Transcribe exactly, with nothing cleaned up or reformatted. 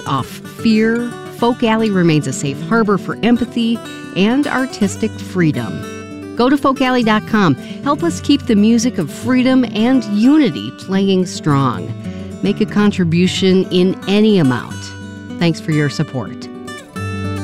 off fear, Folk Alley remains a safe harbor for empathy and artistic freedom. Go to folk alley dot com. Help us keep the music of freedom and unity playing strong. Make a contribution in any amount. Thanks for your support.